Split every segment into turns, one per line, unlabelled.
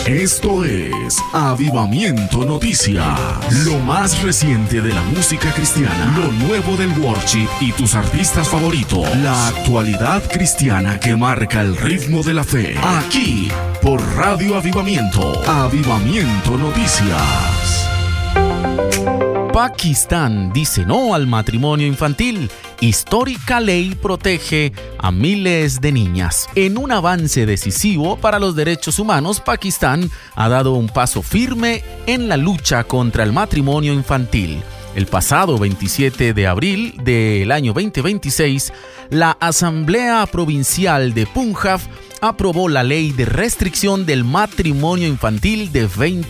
Esto es Avivamiento Noticias. Lo más reciente de la música cristiana, lo nuevo del worship y tus artistas favoritos. La actualidad cristiana que marca el ritmo de la fe. Aquí, por Radio Avivamiento. Avivamiento Noticias.
Pakistán dice no al matrimonio infantil. Histórica ley protege a miles de niñas. En un avance decisivo para los derechos humanos, Pakistán ha dado un paso firme en la lucha contra el matrimonio infantil. El pasado 27 de abril del año 2026, la Asamblea Provincial de Punjab aprobó la ley de restricción del matrimonio infantil de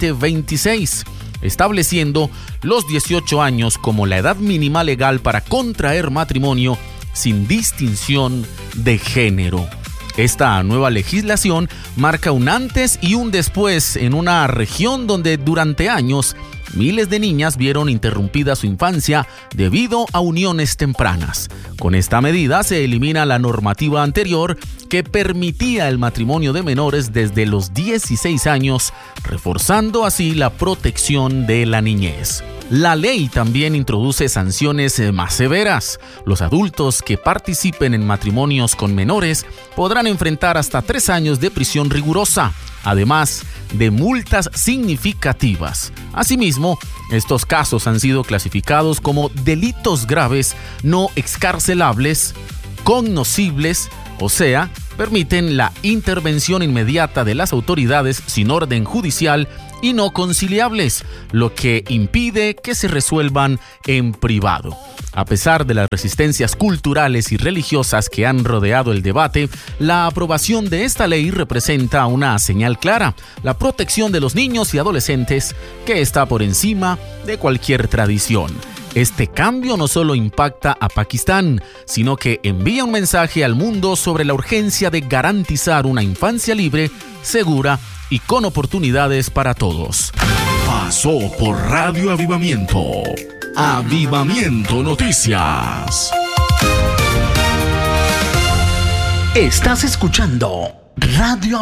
2026. Estableciendo los 18 años como la edad mínima legal para contraer matrimonio sin distinción de género. Esta nueva legislación marca un antes y un después en una región donde durante años miles de niñas vieron interrumpida su infancia debido a uniones tempranas. Con esta medida se elimina la normativa anterior que permitía el matrimonio de menores desde los 16 años, reforzando así la protección de la niñez. La ley también introduce sanciones más severas. Los adultos que participen en matrimonios con menores podrán enfrentar hasta 3 años de prisión rigurosa, además de multas significativas. Asimismo, estos casos han sido clasificados como delitos graves no excarcelables, cognoscibles, o sea, permiten la intervención inmediata de las autoridades sin orden judicial y no conciliables, lo que impide que se resuelvan en privado. A pesar de las resistencias culturales y religiosas que han rodeado el debate, la aprobación de esta ley representa una señal clara: la protección de los niños y adolescentes, que está por encima de cualquier tradición. Este cambio no solo impacta a Pakistán, sino que envía un mensaje al mundo sobre la urgencia de garantizar una infancia libre, segura y con oportunidades para todos.
Pasó por Radio Avivamiento. Avivamiento Noticias.
Estás escuchando Radio